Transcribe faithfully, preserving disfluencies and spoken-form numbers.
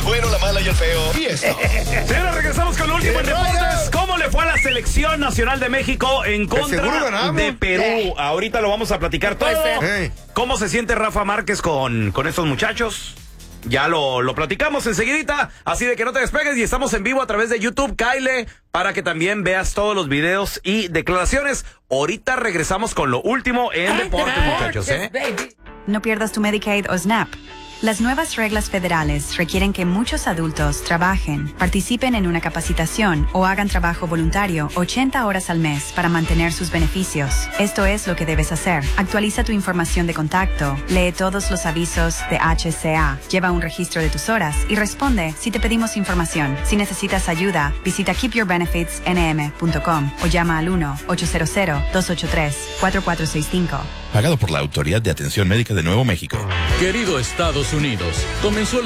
bueno, la mala y el feo. Y esto. Señora, regresamos con lo último en deportes. ¿Cómo le fue a la selección nacional de México en contra de Perú? Eh. Ahorita lo vamos a platicar todo. Eh. ¿Cómo se siente Rafa Márquez con, con estos muchachos? Ya lo, lo platicamos enseguidita, así de que no te despegues y estamos en vivo a través de YouTube, Kyle, para que también veas todos los videos y declaraciones. Ahorita regresamos con lo último en deportes, muchachos, ¿eh? No pierdas tu Medicaid o SNAP. Las nuevas reglas federales requieren que muchos adultos trabajen, participen en una capacitación o hagan trabajo voluntario ochenta horas al mes para mantener sus beneficios. Esto es lo que debes hacer. Actualiza tu información de contacto, lee todos los avisos de H C A, lleva un registro de tus horas y responde si te pedimos información. Si necesitas ayuda, visita keep your benefits n m punto com o llama al uno ocho cero cero dos ocho tres cuatro cuatro seis cinco. Pagado por la Autoridad de Atención Médica de Nuevo México. Querido Estados Unidos, comenzó la